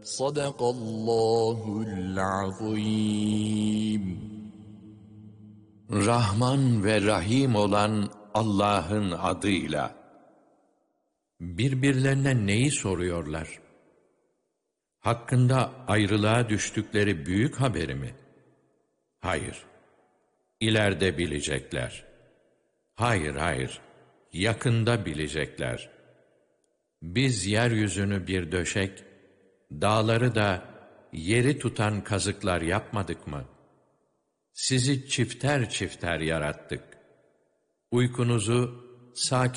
Sadakallahul azim. Rahman ve Rahim olan Allah'ın adıyla. Birbirlerine neyi soruyorlar? Hakkında ayrılığa düştükleri büyük haberi mi? Hayır. İleride bilecekler. Hayır, yakında bilecekler. Biz yeryüzünü bir döşek, dağları da yeri tutan kazıklar yapmadık mı? Sizi çifter çifter yarattık. Uykunuzu sakin